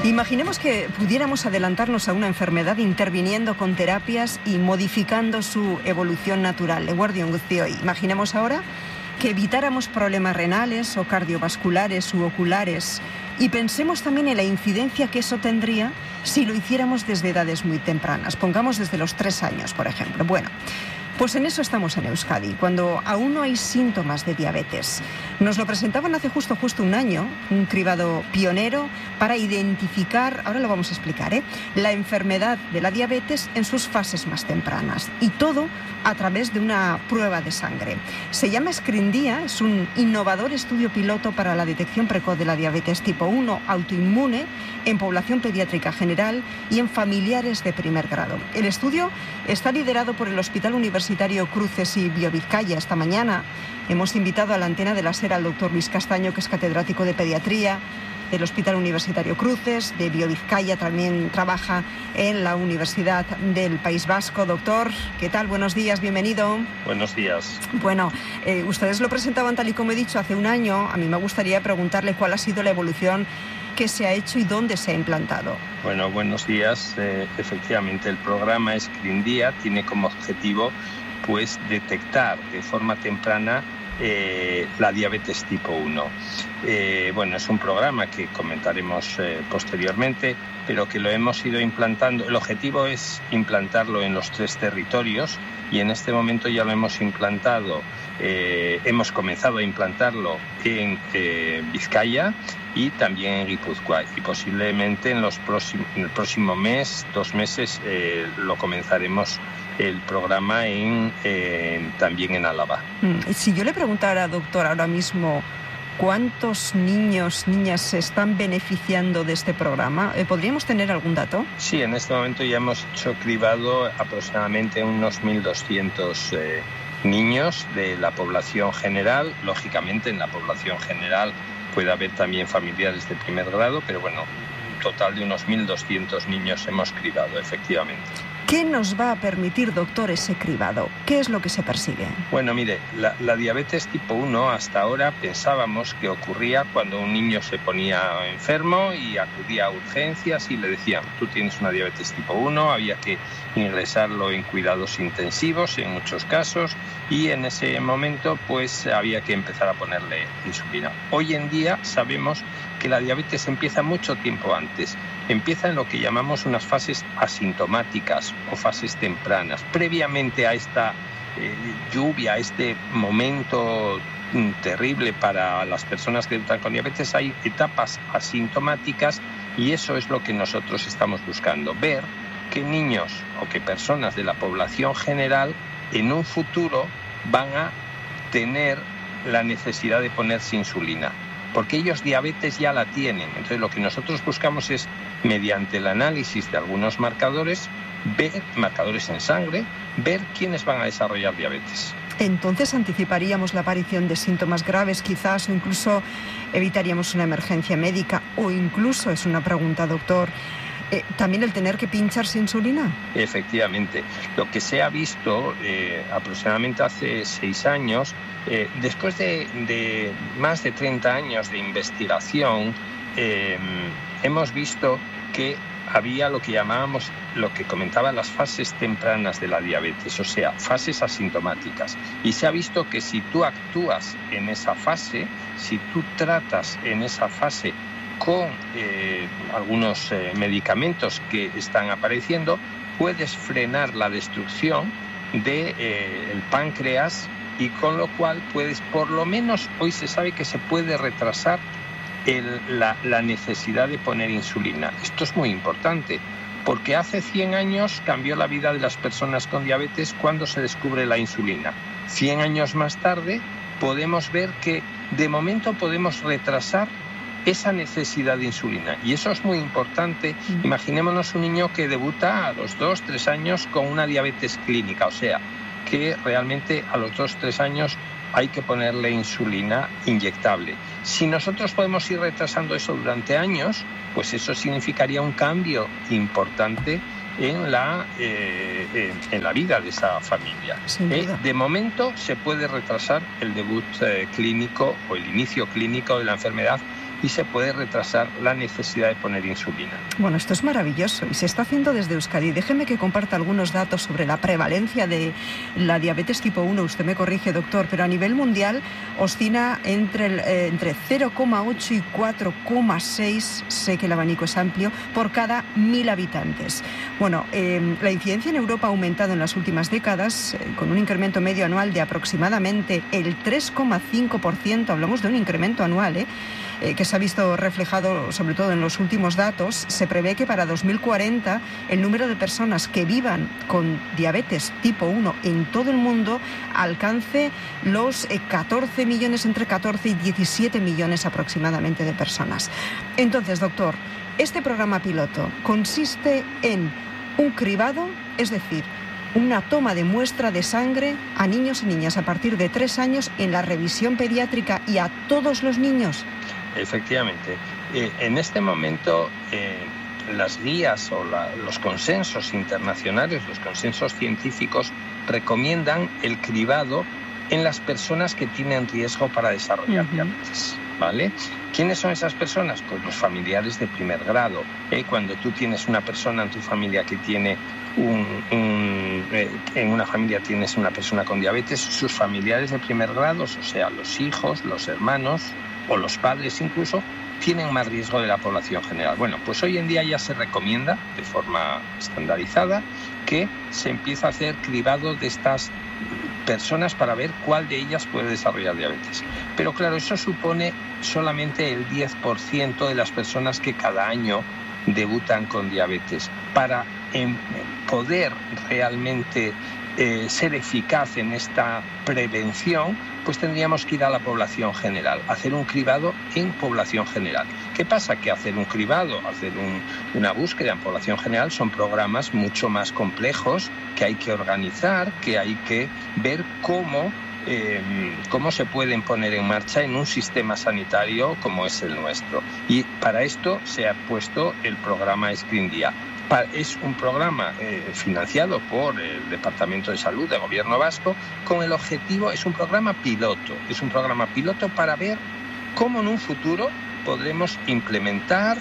Imaginemos que pudiéramos adelantarnos a una enfermedad interviniendo con terapias y modificando su evolución natural. Eguardion guztioi. Imaginemos ahora que evitáramos problemas renales o cardiovasculares u oculares y pensemos también en la incidencia que eso tendría si lo hiciéramos desde edades muy tempranas. Pongamos desde los 3 años, por ejemplo. Bueno, pues en eso estamos en Euskadi, cuando aún no hay síntomas de diabetes. Nos lo presentaban hace justo un año, un cribado pionero para identificar, ahora lo vamos a explicar, la enfermedad de la diabetes en sus fases más tempranas. Y todo a través de una prueba de sangre. Se llama ScreenDia, es un innovador estudio piloto para la detección precoz de la diabetes tipo 1 autoinmune en población pediátrica general y en familiares de primer grado. El estudio está liderado por el Hospital Universitario Cruces y Biovizcaya. Esta mañana hemos invitado a la antena de la SER al doctor Luis Castaño, que es catedrático de pediatría del Hospital Universitario Cruces, de Biovizcaya, también trabaja en la Universidad del País Vasco. Doctor, ¿qué tal? Buenos días, bienvenido. Buenos días. Bueno, ustedes lo presentaban tal y como he dicho hace un año. A mí me gustaría preguntarle cuál ha sido la evolución que se ha hecho y dónde se ha implantado. Bueno, buenos días. Efectivamente, el programa ScreenDia tiene como objetivo pues detectar de forma temprana la diabetes tipo 1. Bueno, es un programa que comentaremos posteriormente, pero que lo hemos ido implantando. El objetivo es implantarlo en los 3 territorios y en este momento ya lo hemos implantado. Hemos comenzado a implantarlo en Vizcaya y también en Guipúzcoa, y posiblemente en el próximo mes, 2 meses, lo comenzaremos el programa también en Álava. Si yo le preguntara, doctor, ahora mismo, ¿cuántos niños, niñas se están beneficiando de este programa? ¿Podríamos tener algún dato? Sí, en este momento ya hemos hecho cribado aproximadamente unos 1.200 niños de la población general. Lógicamente, en la población general puede haber también familiares de primer grado, pero bueno, un total de unos 1.200 niños hemos cribado, efectivamente. ¿Qué nos va a permitir, doctor, ese cribado? ¿Qué es lo que se persigue? Bueno, mire, la diabetes tipo 1 hasta ahora pensábamos que ocurría cuando un niño se ponía enfermo y acudía a urgencias y le decían, tú tienes una diabetes tipo 1, había que ingresarlo en cuidados intensivos en muchos casos y en ese momento pues había que empezar a ponerle insulina. Hoy en día sabemos que la diabetes empieza mucho tiempo antes. Empieza en lo que llamamos unas fases asintomáticas o fases tempranas. Previamente a esta lluvia, a este momento terrible para las personas que debutan con diabetes, hay etapas asintomáticas y eso es lo que nosotros estamos buscando. Ver qué niños o qué personas de la población general en un futuro van a tener la necesidad de ponerse insulina, porque ellos diabetes ya la tienen. Entonces lo que nosotros buscamos es, mediante el análisis de algunos marcadores, ver marcadores en sangre, ver quiénes van a desarrollar diabetes. Entonces anticiparíamos la aparición de síntomas graves quizás, o incluso evitaríamos una emergencia médica, o incluso, es una pregunta, doctor, ¿también el tener que pincharse insulina? Efectivamente. Lo que se ha visto aproximadamente hace 6 años, después de más de 30 años de investigación, hemos visto que había lo que llamábamos, lo que comentaba, las fases tempranas de la diabetes, o sea, fases asintomáticas. Y se ha visto que si tú actúas en esa fase, si tú tratas en esa fase con algunos medicamentos que están apareciendo, puedes frenar la destrucción del páncreas y con lo cual puedes, por lo menos hoy se sabe que se puede retrasar la necesidad de poner insulina. Esto es muy importante porque hace 100 años cambió la vida de las personas con diabetes cuando se descubre la insulina. 100 años más tarde podemos ver que de momento podemos retrasar esa necesidad de insulina y eso es muy importante. Imaginémonos un niño que debuta a los 2-3 años con una diabetes clínica, o sea, que realmente a los 2-3 años hay que ponerle insulina inyectable. Si nosotros podemos ir retrasando eso durante años, pues eso significaría un cambio importante en la vida de esa familia. De momento se puede retrasar el debut clínico o el inicio clínico de la enfermedad y se puede retrasar la necesidad de poner insulina. Bueno, esto es maravilloso y se está haciendo desde Euskadi. Déjeme que comparta algunos datos sobre la prevalencia de la diabetes tipo 1. Usted me corrige, doctor, pero a nivel mundial oscila entre 0,8 y 4,6, sé que el abanico es amplio, por cada 1.000 habitantes. Bueno, la incidencia en Europa ha aumentado en las últimas décadas con un incremento medio anual de aproximadamente el 3,5%. Hablamos de un incremento anual, que se ha visto reflejado sobre todo en los últimos datos. Se prevé que para 2040 el número de personas que vivan con diabetes tipo 1 en todo el mundo alcance los 14 millones, entre 14 y 17 millones aproximadamente de personas. Entonces, doctor, este programa piloto consiste en un cribado, es decir, una toma de muestra de sangre a niños y niñas a partir de 3 años en la revisión pediátrica y a todos los niños. Efectivamente. En este momento las guías o los consensos internacionales, los consensos científicos recomiendan el cribado en las personas que tienen riesgo para desarrollar diabetes, ¿vale? ¿Quiénes son esas personas? Pues los familiares de primer grado. Cuando tú tienes una persona en tu familia que tiene en una familia tienes una persona con diabetes, sus familiares de primer grado, o sea, los hijos, los hermanos o los padres incluso, tienen más riesgo de la población general. Bueno, pues hoy en día ya se recomienda de forma estandarizada que se empiece a hacer cribado de estas personas para ver cuál de ellas puede desarrollar diabetes. Pero claro, eso supone solamente el 10% de las personas que cada año debutan con diabetes. Para poder realmente ser eficaz en esta prevención, pues tendríamos que ir a la población general, hacer un cribado en población general. ¿Qué pasa? Que hacer un cribado, hacer una búsqueda en población general son programas mucho más complejos que hay que organizar, que hay que ver cómo se pueden poner en marcha en un sistema sanitario como es el nuestro. Y para esto se ha puesto el programa ScreenDia. Es un programa financiado por el Departamento de Salud del Gobierno Vasco con el objetivo, es un programa piloto para ver cómo en un futuro podremos implementar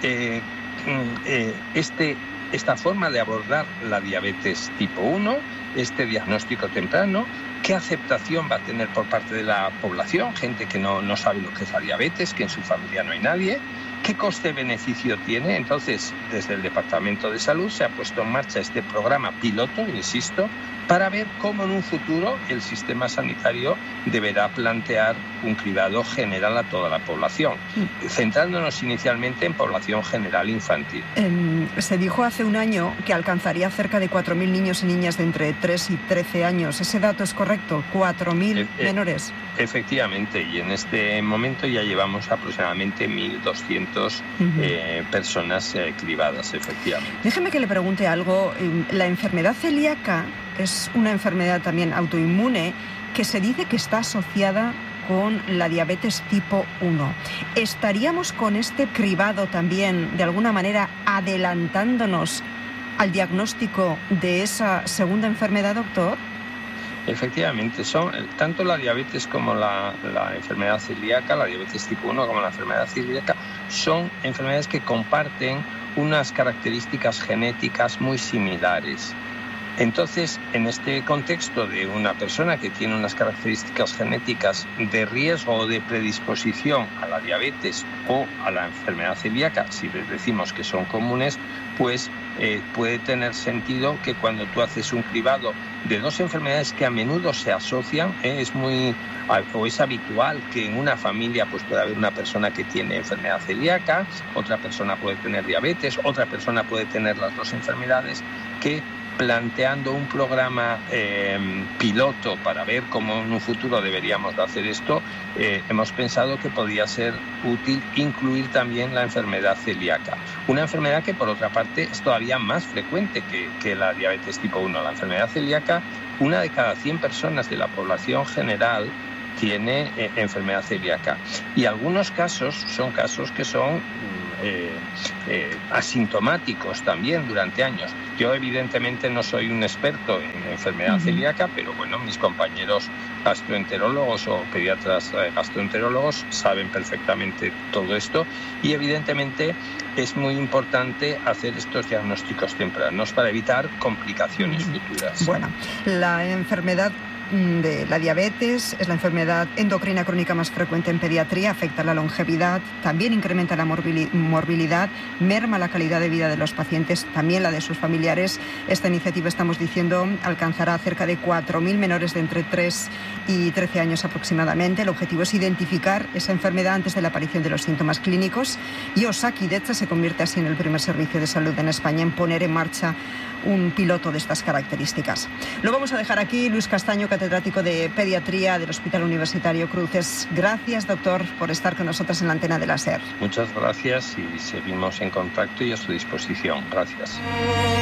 esta forma de abordar la diabetes tipo 1, este diagnóstico temprano, qué aceptación va a tener por parte de la población, gente que no sabe lo que es la diabetes, que en su familia no hay nadie, qué coste-beneficio tiene. Entonces, desde el Departamento de Salud se ha puesto en marcha este programa piloto, insisto, para ver cómo en un futuro el sistema sanitario deberá plantear un cribado general a toda la población, centrándonos inicialmente en población general infantil. Se dijo hace un año que alcanzaría cerca de 4.000 niños y niñas de entre 3 y 13 años. ¿Ese dato es correcto? ¿4.000 menores? Efectivamente, y en este momento ya llevamos aproximadamente 1.200 personas cribadas, efectivamente. Déjeme que le pregunte algo. La enfermedad celíaca es una enfermedad también autoinmune que se dice que está asociada con la diabetes tipo 1. ¿Estaríamos con este cribado también, de alguna manera, adelantándonos al diagnóstico de esa segunda enfermedad, doctor? Efectivamente, son tanto la diabetes como la enfermedad celíaca, la diabetes tipo 1 como la enfermedad celíaca, son enfermedades que comparten unas características genéticas muy similares. Entonces, en este contexto de una persona que tiene unas características genéticas de riesgo o de predisposición a la diabetes o a la enfermedad celíaca, si les decimos que son comunes, pues puede tener sentido que cuando tú haces un cribado de dos enfermedades que a menudo se asocian, es habitual que en una familia pues pueda haber una persona que tiene enfermedad celíaca, otra persona puede tener diabetes, otra persona puede tener las dos enfermedades, que planteando un programa piloto para ver cómo en un futuro deberíamos de hacer esto, hemos pensado que podía ser útil incluir también la enfermedad celíaca. Una enfermedad que, por otra parte, es todavía más frecuente que la diabetes tipo 1. La enfermedad celíaca, 1 de cada 100 personas de la población general tiene enfermedad celíaca. Y algunos casos son casos que son asintomáticos también durante años. Yo evidentemente no soy un experto en enfermedad celíaca, pero bueno, mis compañeros gastroenterólogos o pediatras gastroenterólogos saben perfectamente todo esto, y evidentemente es muy importante hacer estos diagnósticos tempranos para evitar complicaciones futuras. Bueno, la enfermedad de la diabetes es la enfermedad endocrina crónica más frecuente en pediatría, afecta la longevidad, también incrementa la morbilidad, merma la calidad de vida de los pacientes, también la de sus familiares. Esta iniciativa, estamos diciendo, alcanzará a cerca de 4.000 menores de entre 3 y 13 años aproximadamente. El objetivo es identificar esa enfermedad antes de la aparición de los síntomas clínicos, y Osakidetza se convierte así en el primer servicio de salud en España en poner en marcha un piloto de estas características. Lo vamos a dejar aquí. Luis Castaño, catedrático de Pediatría del Hospital Universitario Cruces. Gracias, doctor, por estar con nosotros en la antena de la SER. Muchas gracias y seguimos en contacto y a su disposición. Gracias.